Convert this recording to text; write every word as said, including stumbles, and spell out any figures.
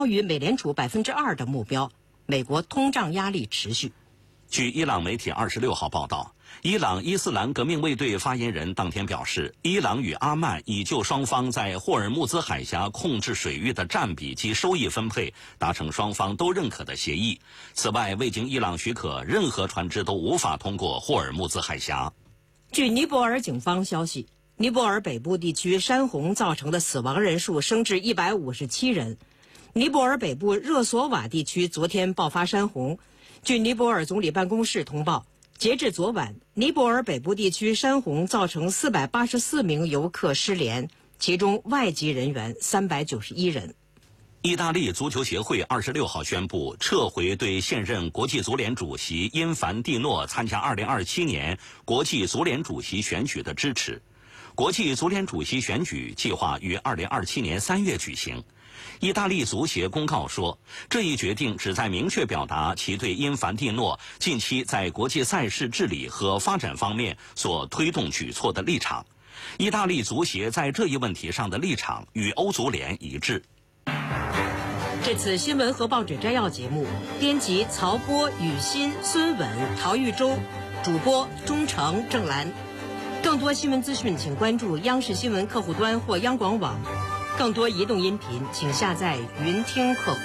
于美联储百分之二的目标。美国通胀压力持续。 据伊朗媒体二十六号报道，伊朗伊斯兰革命卫队发言人当天表示，伊朗与阿曼已就双方在霍尔木兹海峡控制水域的占比及收益分配达成双方都认可的协议。此外，未经伊朗许可，任何船只都无法通过霍尔木兹海峡。 据尼泊尔警方消息，尼泊尔北部地区山洪造成的死亡人数升至一百五十七人。尼泊尔北部热索瓦地区昨天爆发山洪。据尼泊尔总理办公室通报，截至昨晚，尼泊尔北部地区山洪造成四百八十四名游客失联，其中外籍人员三百九十一人。 意大利足球协会二十六号宣布撤回对现任国际足联主席因凡蒂诺参加二零二七年国际足联主席选举的支持。国际足联主席选举计划于二零二七年三月举行。意大利足协公告说，这一决定旨在明确表达其对因凡蒂诺近期在国际赛事治理和发展方面所推动举措的立场。意大利足协在这一问题上的立场与欧足联一致。 这次新闻和报纸摘要节目，编辑曹波、雨欣、孙稳、陶玉洲，主播钟诚、郑兰。更多新闻资讯，请关注央视新闻客户端或央广网。更多移动音频，请下载云听客户。